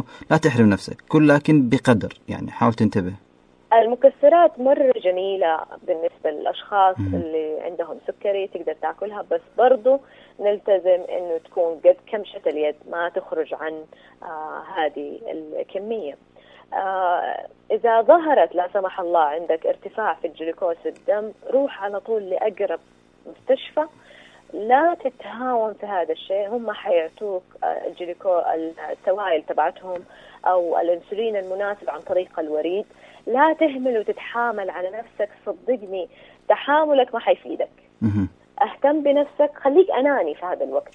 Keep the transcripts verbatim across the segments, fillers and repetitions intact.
لا تحرم نفسك، كل لكن بقدر، يعني حاول تنتبه. المكسرات مرة جميلة بالنسبة للأشخاص م- اللي عندهم سكري، تقدر تأكلها، بس برضو نلتزم إنه تكون قد كمشة اليد، ما تخرج عن آه هذه الكمية. آه إذا ظهرت لا سمح الله عندك ارتفاع في الجلوكوز في الدم، روح على طول لأقرب مستشفى. لا تتهاون في هذا الشيء، هم حيعطوك الجلوكو السوائل تبعتهم أو الأنسولين المناسب عن طريق الوريد. لا تهمل وتتحامل على نفسك، صدقني تحاملك ما حيفيدك. اهتم بنفسك، خليك أناني في هذا الوقت،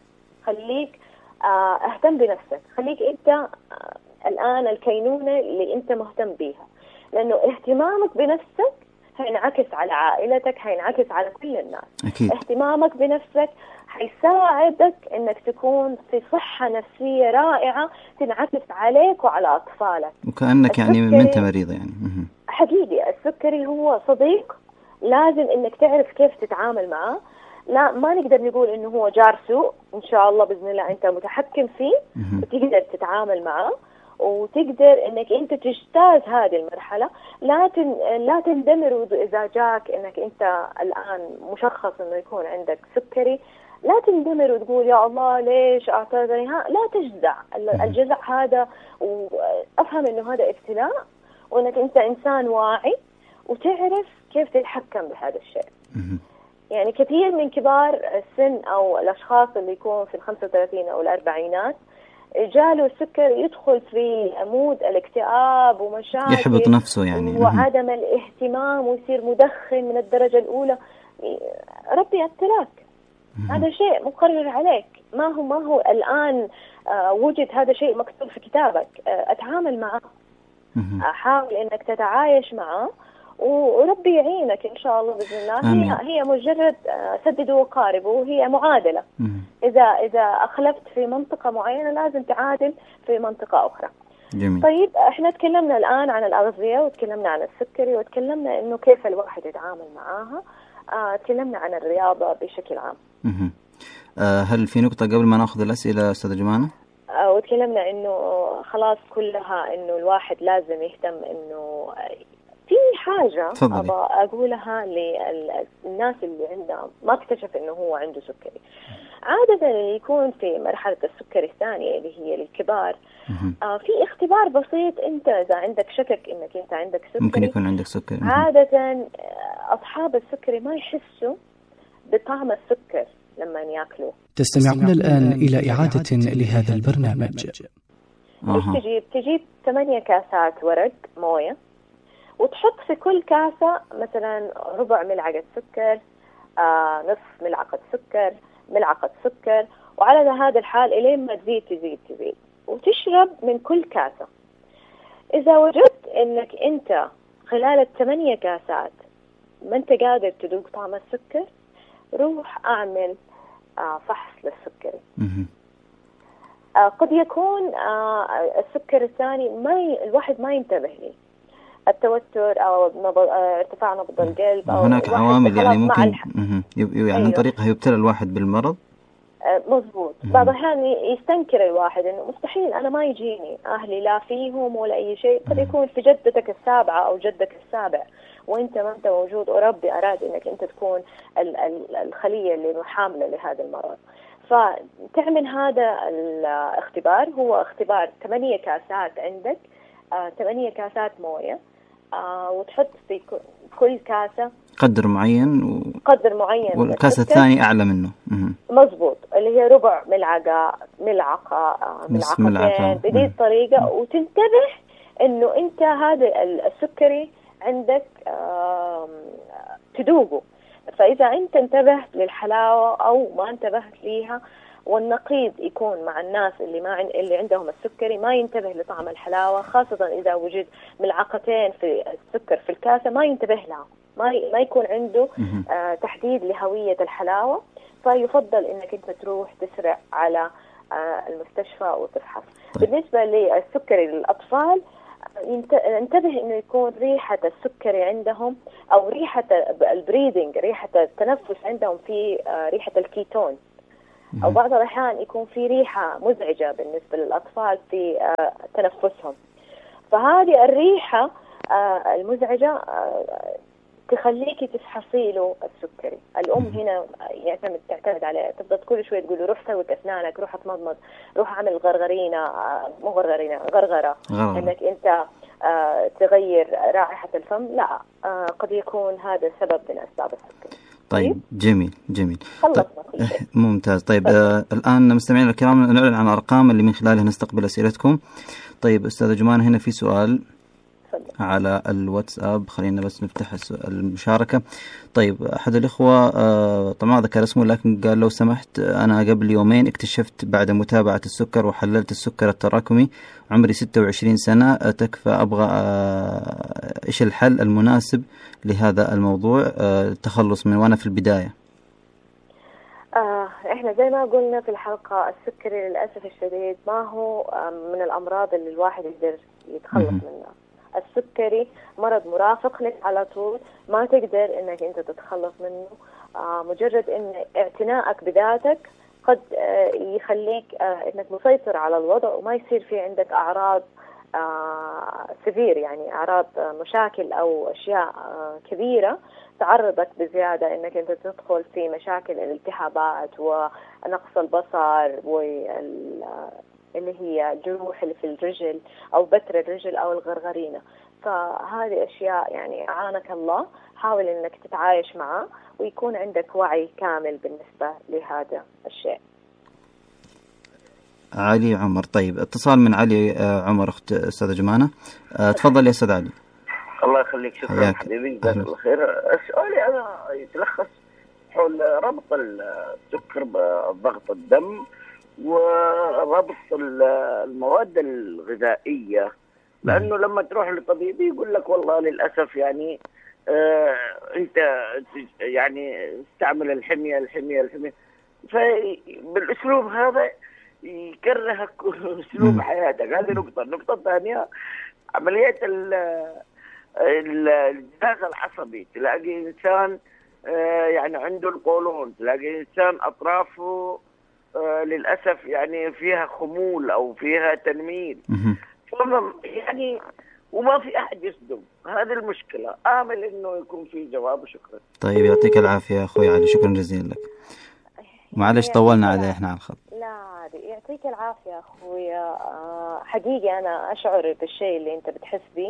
خليك اهتم بنفسك، خليك انت الآن الكينونة اللي انت مهتم بيها، لأنه اهتمامك بنفسك هينعكس على عائلتك، هينعكس على كل الناس. أكيد. اهتمامك بنفسك هيساعدك انك تكون في صحة نفسية رائعة تنعكس عليك وعلى أطفالك، وكأنك يعني ما انت مريض يعني. حقيقي السكري هو صديق، لازم انك تعرف كيف تتعامل معه. لا ما نقدر نقول انه هو جار سوء، ان شاء الله باذن الله انت متحكم فيه وتقدر تتعامل معه، وتقدر انك انت تجتاز هذه المرحله. لا تن... لا تندمر اذا جاك انك انت الان مشخص انه يكون عندك سكري، لا تندمر وتقول يا الله ليش اعتذرني. ها لا تجزع، الجزع هذا، وافهم انه هذا ابتلاء، وانك انت انسان واعي وتعرف كيف تتحكم بهذا الشيء. يعني كثير من كبار السن او الاشخاص اللي يكون في الخمسة وثلاثين او الاربعينات جاله السكر يدخل في عمود الاكتئاب ومشاكل، يحبط نفسه يعني، وعدم الاهتمام، ويصير مدخن من الدرجة الأولى. ربي ابتلاك، هذا شيء مقرر عليك، ما هو ما هو الآن آه وجد هذا شيء مكتوب في كتابك. آه أتعامل معه، أحاول إنك تتعايش معه، وربي يعينك إن شاء الله بإذن الله. هي هي مجرد سددوا وقاربوا، وهي معادلة. إذا إذا أخلفت في منطقة معينة لازم تعادل في منطقة أخرى. جميل. طيب إحنا تكلمنا الآن عن الأغذية، وتكلمنا عن السكري، وتكلمنا إنه كيف الواحد يتعامل معاها. آه، تكلمنا عن الرياضة بشكل عام. آه، هل في نقطة قبل ما نأخذ الأسئلة أستاذة جمانة؟ آه، وتكلمنا إنه خلاص كلها إنه الواحد لازم يهتم إنه في حاجة أبغى أقولها للناس اللي عندها ما اكتشف إنه هو عنده سكري. عادة اللي يكون في مرحلة السكري الثانية اللي هي للكبار، آه في اختبار بسيط. أنت إذا عندك شكك إنك أنت عندك سكري، ممكن يكون عندك سكري. عادة أصحاب السكري ما يحسوا بطعم السكر لما يأكلوا. تستمعون الآن إلى إعادة لهذا البرنامج. إيش تجيب؟ تجيب ثمانية كاسات ورق موية، وتحط في كل كاسة مثلا ربع ملعقة سكر، آه نصف ملعقة سكر، ملعقة سكر، وعلى هذا الحال إلين ما تزيد تزيد تزيد، وتشرب من كل كاسة. إذا وجدت إنك أنت خلال الثمانية كاسات ما أنت قادر تذوق طعم السكر، روح أعمل آه فحص للسكري. آه قد يكون آه السكر الثاني ما ي... الواحد ما ينتبه لي، التوتر أو نبض... ارتفاع نبض القلب، أو هناك عوامل يعني ممكن الح... يعني عن طريقها يبتلى الواحد بالمرض. مضبوط. بعض الأحيان يستنكر الواحد إنه مستحيل أنا ما يجيني، أهلي لا فيهم ولا أي شيء. قد يكون في جدتك السابعة أو جدك السابع وأنت ما أنت موجود، وربي أراد إنك أنت تكون ال... ال... الخلية اللي حاملة لهذا المرض. فتعمل هذا الاختبار، هو اختبار ثمانية كاسات عندك، آه، ثمانية كاسات موية، آه، وتحط في كل كاسة قدر معين و... قدر معين، والكاسة الثانية أعلى منه. مزبوط، اللي هي ربع ملعقة، ملعقة، آه، ملعقتين، بهذه الطريقة. وتنتبه إنه أنت هذا السكري عندك آه، تذوقه. فإذا أنت انتبهت للحلاوة أو ما انتبهت ليها، والنقيض يكون مع الناس اللي ما عن... اللي عندهم السكري ما ينتبه لطعم الحلاوة، خاصة إذا وجد ملعقتين في السكر في الكاسة ما ينتبه لها، ما ي... ما يكون عنده آه تحديد لهوية الحلاوة. فيفضل إنك أنت تروح تسرع على آه المستشفى وتفحص. طيب. بالنسبة للسكري للأطفال، انتبه إنه يكون ريحة السكري عندهم أو ريحة البريدنج، ريحة التنفس عندهم في آه ريحة الكيتون. أو بعض الأحيان يكون في ريحة مزعجة بالنسبة للأطفال في آه تنفسهم. فهذه الريحة آه المزعجة آه تخليكي تفحصي له السكري. الأم هنا يعتمد تعتمد عليه، تفضل كل شوية تقول له روح سوي أسنانك، روح اتمضمض، روح اعمل غرغرينة آه مو غرغرينة غرغرة غرغرة. إنك أنت آه تغير رائحة الفم. لا، آه قد يكون هذا سبب من أسباب السكري. طيب جميل جميل. خلصنا طيب ممتاز. طيب آه الآن مستمعينا الكرام نعلن عن أرقام اللي من خلالها نستقبل أسئلتكم. طيب أستاذة جمان هنا في سؤال على الواتساب، خلينا بس نفتح المشاركة. طيب أحد الإخوة آه طبعا ذكر اسمه لكن قال لو سمحت أنا قبل يومين اكتشفت بعد متابعة السكر وحللت السكر التراكمي، عمري ستة وعشرين سنة، تكفى أبغى آه إيش الحل المناسب لهذا الموضوع آه التخلص من وأنا في البداية؟ آه إحنا زي ما قلنا في الحلقة، السكري للأسف الشديد ما هو آه من الأمراض اللي الواحد يقدر يتخلص منها. السكري مرض مرافق لك على طول، ما تقدر انك انت تتخلص منه. آه مجرد ان اعتنائك بذاتك قد آه يخليك آه انك مسيطر على الوضع وما يصير في عندك اعراض آه سفير، يعني اعراض آه مشاكل او اشياء آه كبيرة تعرضك بزيادة انك انت تدخل في مشاكل الالتهابات ونقص البصر وال اللي هي جروح اللي في الرجل أو بتر الرجل أو الغرغرينة. فهذه أشياء يعني أعانك الله، حاول إنك تتعايش معه ويكون عندك وعي كامل بالنسبة لهذا الشيء. علي عمر. طيب اتصال من علي عمر أخت أستاذة جمانة. تفضل يا أستاذ علي. الله يخليك. شكرا حبيبي، جزاك الله خير. سؤالي أنا يتلخص حول ربط السكر بضغط الدم وربط المواد الغذائية، لأنه لما تروح لطبيب يقول لك والله للأسف يعني آه أنت يعني استعمل الحمية الحمية الحمية، فبالأسلوب هذا يكرهك أسلوب حياتك. هذه نقطة. النقطة الثانية عملية الجهاز العصبي، تلاقي إنسان آه يعني عنده القولون، تلاقي إنسان أطرافه آه للأسف يعني فيها خمول أو فيها تنميل، يعني وما في أحد يصدم. هذه المشكلة. آمل إنه يكون في جواب. وشكرا. طيب يعطيك العافية يا أخوي علي، شكرا جزيلا لك. معلش طولنا عليه إحنا على الخط. لا يعطيك العافية يا أخوي. آه حقيقي أنا أشعر بالشيء اللي أنت بتحس به.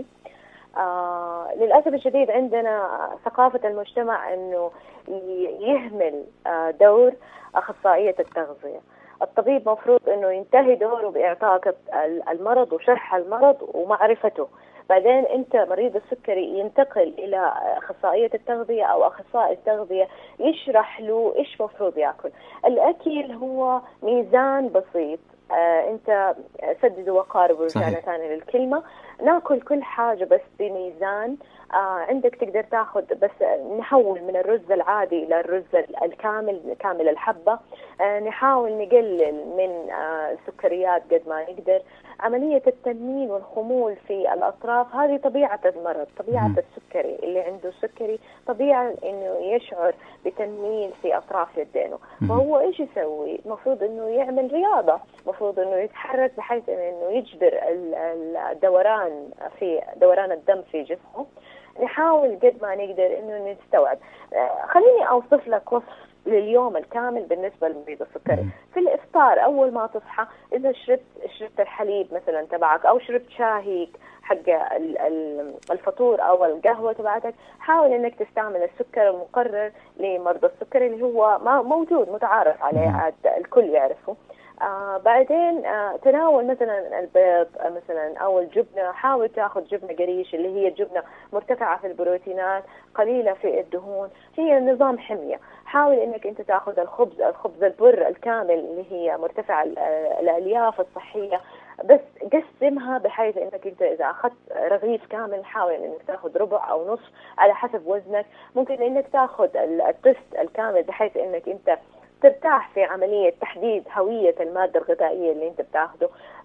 آه للأسف الشديد عندنا ثقافة المجتمع إنه يهمل آه دور أخصائية التغذية. الطبيب مفروض إنه ينتهي دوره بإعطاك المرض وشرح المرض ومعرفته، بعدين أنت مريض السكري ينتقل إلى أخصائية التغذية أو أخصائي التغذية يشرح له إيش مفروض يأكل. الأكل هو ميزان بسيط. آه أنت سددوا وقاربوا، رجعنا ثاني للكلمة، ناكل كل حاجة بس بميزان. آه عندك تقدر تاخذ بس نحول من الرز العادي إلى الرز الكامل كامل الحبة. آه نحاول نقلل من آه السكريات قد ما نقدر. عملية التنميل والخمول في الأطراف هذه طبيعة المرض، طبيعة السكري. اللي عنده سكري طبيعة إنه يشعر بتنميل في أطراف يدينه. فهو إيش يسوي؟ مفروض إنه يعمل رياضة، مفروض إنه يتحرك بحيث إنه يجبر الدوران في دوران الدم في جسمه. نحاول قد ما نقدر إنه نستوعب. خليني أوصف لك وصف لليوم الكامل بالنسبة لمريض السكري. في الإفطار أول ما تصحى، إذا شربت شربت الحليب مثلا تبعك أو شربت شاهيك حق الفطور أو القهوة تبعتك، حاول إنك تستعمل السكر المقرر لمرضى السكري اللي هو موجود متعارف عليه، الكل يعرفه. آه بعدين آه تناول مثلا البيض مثلا أو الجبنة. حاول تأخذ جبنة قريش اللي هي جبنة مرتفعة في البروتينات قليلة في الدهون، هي نظام حمية. حاول إنك أنت تأخذ الخبز الخبز البر الكامل اللي هي مرتفع الألياف الصحية، بس قسمها بحيث إنك أنت إذا أخذت رغيف كامل حاول إنك تأخذ ربع أو نصف على حسب وزنك. ممكن إنك تأخذ التست الكامل بحيث إنك أنت ترتاح في عملية تحديد هوية المادة الغذائية اللي انت بتاخده.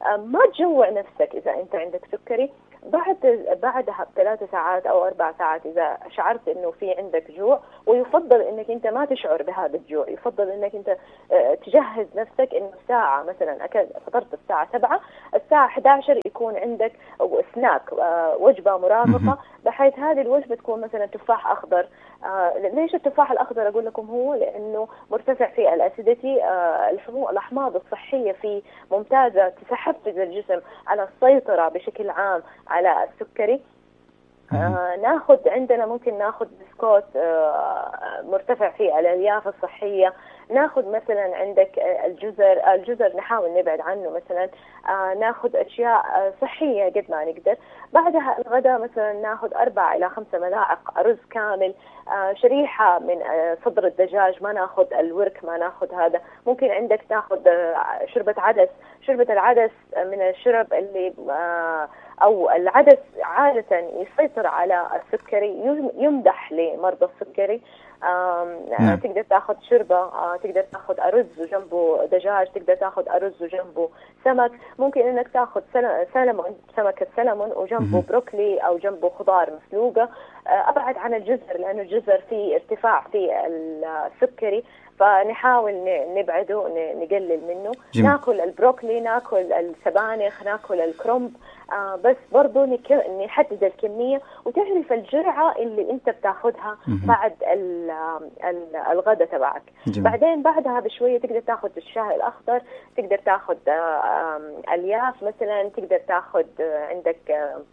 ما تجوع نفسك إذا أنت عندك سكري. بعد بعدها بثلاث ساعات أو أربع ساعات إذا شعرت إنه في عندك جوع، ويفضل إنك أنت ما تشعر بهذا الجوع، يفضل إنك أنت تجهز نفسك إنه ساعة مثلا أكل فطرت الساعة سبعة، الساعة أحد عشر يكون عندك سناك وجبة مرافقة، بحيث هذه الوجبة تكون مثلا تفاح أخضر. آه ليش التفاح الأخضر أقول لكم هو؟ لأنه مرتفع في الأسيديتي، آه الأحماض الصحية فيه ممتازة، تحفز الجسم على السيطرة بشكل عام على السكري. آه ناخد عندنا ممكن ناخد بسكوت آه مرتفع فيه الألياف الصحية. ناخد مثلا عندك الجزر، الجزر نحاول نبعد عنه مثلا. آه ناخد أشياء صحية قد ما نقدر. بعدها الغداء مثلا ناخد أربع إلى خمسة ملاعق رز كامل، آه شريحة من آه صدر الدجاج، ما ناخد الورك، ما ناخد هذا. ممكن عندك ناخد آه شربة عدس. شربة العدس من الشرب اللي آه أو العدس عادة يسيطر على السكري، يمدح لمرضى السكري. نعم. تقدر تاخذ شربة، آه، تقدر تاخذ أرز وجنبه دجاج، تقدر تاخذ أرز وجنبه سمك. ممكن إنك تاخذ سلمون، سمكة سلمون وجنبه بروكلي أو جنبه خضار مسلوقة. آه، أبعد عن الجزر لأنه الجزر فيه ارتفاع في السكري، فنحاول نبعده، نقلل منه. جميل. ناكل البروكلي، ناكل السبانخ، ناكل الكرنب. آه بس برضو نك... نحدد الكمية وتعرف الجرعة اللي انت بتاخدها بعد ال... ال... الغداء تبعك. جميل. بعدين بعدها بشوية تقدر تاخد الشاي الأخضر، تقدر تاخد آه الياف مثلا، تقدر تاخد آه عندك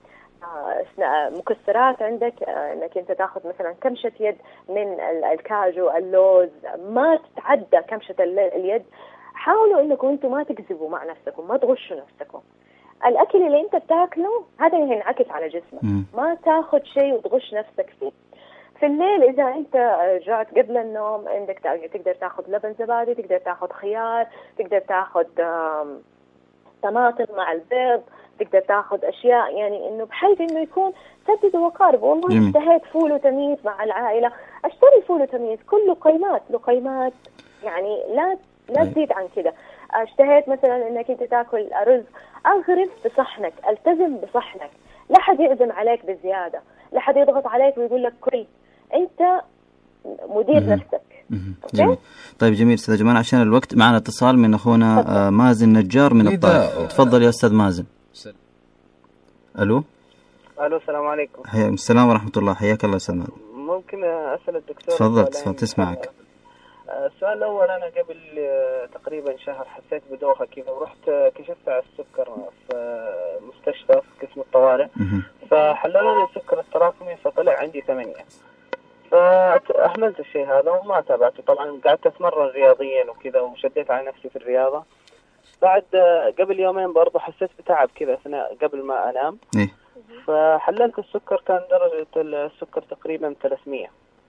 آه مكسرات عندك، آه انك انت تاخد مثلا كمشة يد من الكاجو، اللوز، ما تتعدى كمشة اليد. حاولوا انكم انتم ما تكذبوا مع نفسكم، ما تغشوا نفسكم. الأكل اللي أنت بتاكله هذا ينعكس على جسمك. م. ما تاخد شيء وتغش نفسك فيه. في الليل إذا أنت جعت قبل النوم عندك تقدر تاخد لبن زبادي، تقدر تاخد خيار، تقدر تاخد طماطم مع البيض، تقدر تاخد أشياء يعني إنه بحيث إنه يكون سدد وقارب. والله اشتهيت فول وتميز مع العائلة، اشتري فول وتميز، كله قيمات له قيمات، يعني لا لا تزيد عن كده. اشتهيت مثلا انك انت تاكل رز، اغرف بصحنك، التزم بصحنك، لا حد يعزم عليك بزياده، لا حد يضغط عليك ويقول لك كل، انت مدير مم. نفسك. جميل. طيب جميل استاذ جمال، عشان الوقت معنا اتصال من اخونا آه مازن نجار من الطائف. تفضل يا استاذ مازن. الو الو السلام عليكم. حياكم السلام ورحمه الله، حياك الله استاذ مازن. ممكن اسال الدكتور؟ تفضل تفضل تسمعك. السؤال الأول، أنا قبل تقريبا شهر حسيت بدوخة كذا، ورحت كشفت على السكر في مستشفى في قسم الطوارئ، فحللوا لي السكر التراكمي فطلع عندي ثمانية، فأهملت الشيء هذا وما تابعته. طبعا قعدت أتمرن رياضيا وكذا وشديت على نفسي في الرياضة. بعد قبل يومين برضه حسيت بتعب كذا أثناء قبل ما أنام، فحللت السكر كان درجة السكر تقريبا ثلاثمية،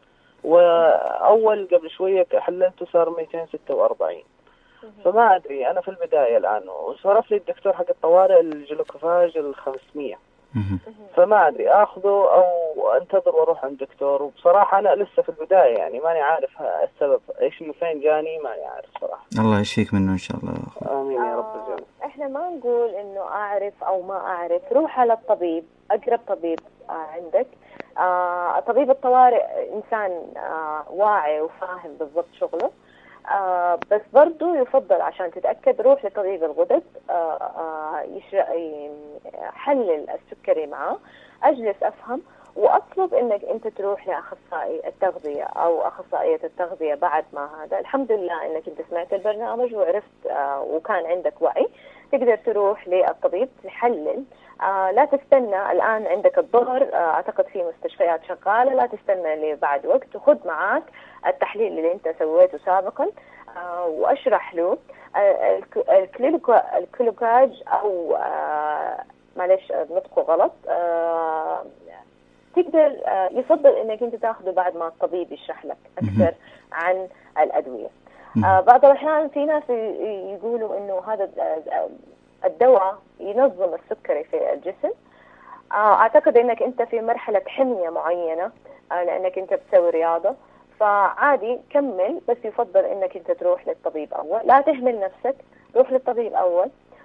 وأول قبل شوية حللته صار مئتين وستة وأربعين. فما أدري، أنا في البداية الآن، وصرف لي الدكتور حق الطوارئ الجلوكوفاج الخمسمية، فما أدري أخذه أو أنتظر وأروح عند دكتور. وبصراحة أنا لسه في البداية، يعني ماني عارف السبب إيش من فين جاني، ماني عارف صراحة. الله يشفيك منه إن شاء الله. آمين يا رب الجميع. آه إحنا ما نقول إنه أعرف أو ما أعرف، روح على الطبيب، أقرب طبيب آه عندك. آه طبيب الطوارئ إنسان آه واعي وفاهم بالضبط شغله. آه بس برضو يفضل عشان تتأكد روح لطبيب الغدد، آه آه يحلل السكري معه، أجلس أفهم وأطلب إنك أنت تروح لأخصائي التغذية أو أخصائية التغذية. بعد ما هذا الحمد لله إنك أنت سمعت البرنامج وعرفت آه وكان عندك وعي، تقدر تروح للطبيب تحلل. آه لا تستنى الآن عندك الظهر، آه أعتقد في مستشفيات شغالة، لا تستنى لبعد وقت، وخذ معاك التحليل اللي أنت سويته سابقا آه وأشرح له آه الكلوكاج أو آه معلش نطقه غلط، آه تقدر آه يفضل إنك أنت تأخذه بعد ما الطبيب يشرح لك أكثر عن الأدوية. آه بعض الأحيان في ناس يقولوا إنه هذا الدواء ينظم السكري في الجسم. أعتقد أنك أنت في مرحلة حمية معينة لأنك أنت بتسوي رياضة، فعادي كمل، بس يفضل أنك أنت تروح للطبيب أول، لا تهمل نفسك، روح للطبيب أول.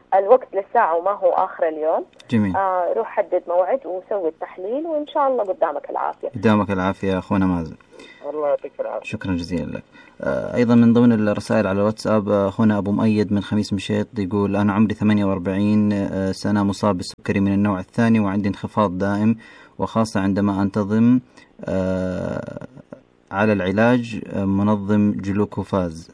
الوقت للساعة وما هو آخر اليوم. جميل. آه روح حدد موعد وسوي التحليل وإن شاء الله قدامك العافية. قدامك العافية أخونا مازن. الله يعطيك العافية. شكرا جزيلا لك. آه أيضا من ضمن الرسائل على الواتساب أخونا أبو مؤيد من خميس مشيط يقول أنا عمري ثمانية وأربعين آه سنة، مصاب بالسكري من النوع الثاني، وعندي انخفاض دائم وخاصة عندما أنتظم آه على العلاج آه منظم جلوكوفاز.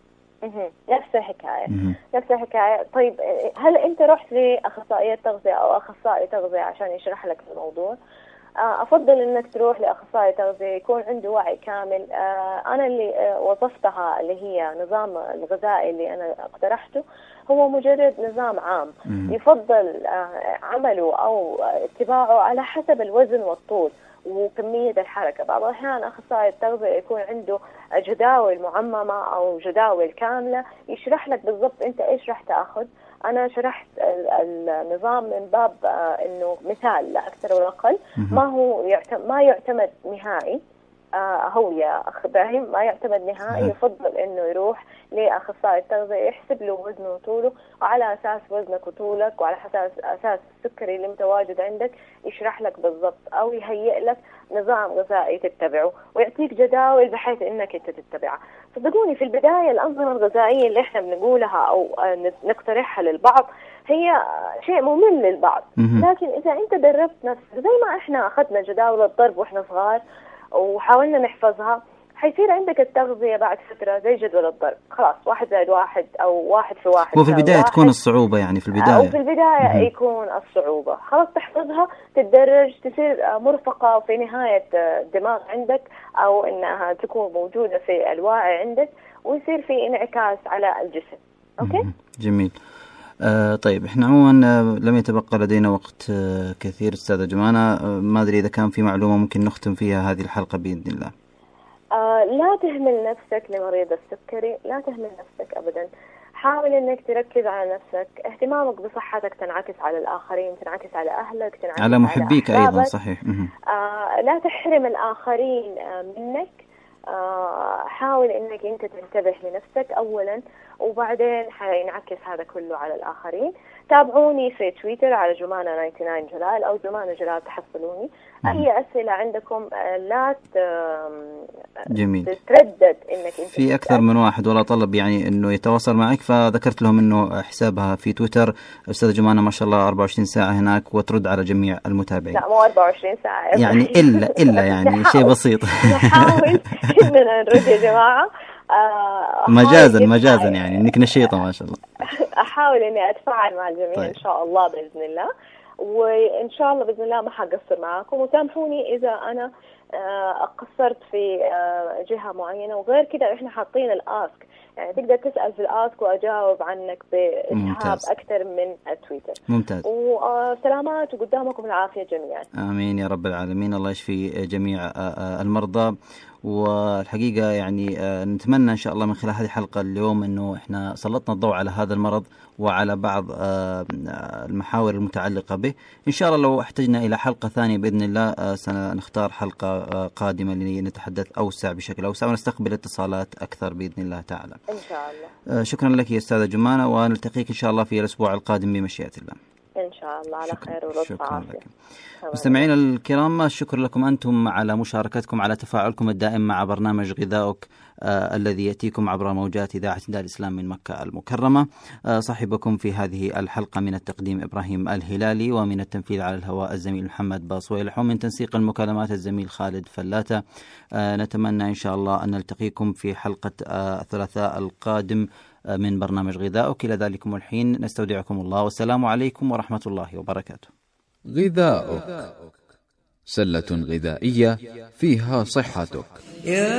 نفس الحكاية نفس الحكاية. طيب هل أنت رحت لأخصائية تغذية أو أخصائي تغذية عشان يشرح لك الموضوع؟ أفضل أنك تروح لأخصائي تغذية يكون عنده وعي كامل. أنا اللي وصفتها اللي هي نظام الغذائي اللي أنا اقترحته هو مجرد نظام عام يفضل عمله أو اتباعه على حسب الوزن والطول وكمية الحركة. بعض الأحيان أخصائي التغذية يكون عنده جداول معممة أو جداول كاملة يشرح لك بالضبط أنت إيش راح تأخذ. أنا شرحت النظام من باب إنه مثال لا أكثر ولا أقل، ما هو يعتمد ما يعتمد نهائي. آه هو يا أخ إبراهيم ما يعتمد نهائي. يفضل إنه يروح لأخصائي التغذية يحسب له وزنه وطوله، وعلى أساس وزنك وطولك وعلى أساس أساس السكري اللي متواجد عندك يشرح لك بالضبط أو يهيئ لك نظام غذائي تتبعه ويعطيك جداول بحيث إنك أنت تتبعها. صدقوني في البداية الأنظمة الغذائية اللي إحنا بنقولها أو نقترحها للبعض هي شيء ممل للبعض، لكن إذا أنت دربت نفسك زي ما إحنا أخذنا جداول الضرب وإحنا صغار وحاولنا نحفظها، حيصير عندك التغذية بعد فترة زي جدول الضرب، خلاص واحد زائد واحد أو واحد في واحد. وفي البداية تكون الصعوبة يعني في البداية وفي البداية مم. يكون الصعوبة، خلاص تحفظها تتدرج تصير مرفقة في نهاية الدماغ عندك أو إنها تكون موجودة في الواعي عندك ويصير في انعكاس على الجسم. أوكي؟ جميل. آه طيب احنا عموما لم يتبقى لدينا وقت آه كثير أستاذة جمانة، آه ما أدري إذا كان في معلومة ممكن نختم فيها هذه الحلقة بإذن الله. آه لا تهمل نفسك لمريض السكري، لا تهمل نفسك أبدا. حاول إنك تركز على نفسك، اهتمامك بصحتك تنعكس على الآخرين، تنعكس على أهلك، تنعكس على محبيك على أيضا. صحيح. آه لا تحرم الآخرين آه منك. آه حاول إنك أنت تنتبه لنفسك أولا وبعدين حينعكس هذا كله على الآخرين. تابعوني في تويتر على جمانة تسعة وتسعين جلال أو جمانة جلال تحصلوني. أي أسئلة عندكم لا جميل. تتردد إنك أنت في أكثر من واحد ولا طلب يعني إنه يتواصل معك، فذكرت لهم إنه حسابها في تويتر أستاذة جمانة ما شاء الله أربعة وعشرين ساعة هناك وترد على جميع المتابعين. لا مو أربعة وعشرين ساعة يعني إلا إلا يعني شيء بسيط. نحاول إننا نرد يا جماعة. آه مجازا مجازا يعني إنك نشيطة ما شاء الله. أحاول إني أتفاعل مع الجميع. طيب. إن شاء الله بإذن الله، وإن شاء الله بإذن الله ما حقصر معاكم، وسامحوني إذا أنا قصرت في جهة معينة. وغير كده إحنا حاطين الآسك، يعني تقدر تسأل في الآسك وأجاوب عنك بإسهاب أكثر من التويتر. ممتاز. وسلامات وقدامكم العافية جميعا. آمين يا رب العالمين. الله يشفي جميع المرضى. والحقيقة يعني نتمنى إن شاء الله من خلال هذه الحلقة اليوم أنه إحنا سلطنا الضوء على هذا المرض وعلى بعض المحاور المتعلقة به. إن شاء الله لو احتجنا إلى حلقة ثانية بإذن الله سنختار حلقة قادمة لنتحدث أوسع بشكل أوسع ونستقبل اتصالات أكثر بإذن الله تعالى. إن شاء الله. شكرا لك يا أستاذة جمانة، ونلتقيك إن شاء الله في الأسبوع القادم بمشيئة الله. إن شاء الله على خير ولطف عافية. مستمعين الكرام، الشكر لكم أنتم على مشاركتكم، على تفاعلكم الدائم مع برنامج غذائك آه الذي يأتيكم عبر موجات إذاعة نداء الإسلام من مكة المكرمة. آه صاحبكم في هذه الحلقة من التقديم إبراهيم الهلالي، ومن التنفيذ على الهواء الزميل محمد باصويلح، ومن تنسيق المكالمات الزميل خالد فلاتة. آه نتمنى إن شاء الله أن نلتقيكم في حلقة آه الثلاثاء القادم من برنامج غذائك. إلى ذلكم الحين نستودعكم الله، والسلام عليكم ورحمة الله وبركاته. غذائك، سلة غذائية فيها صحتك.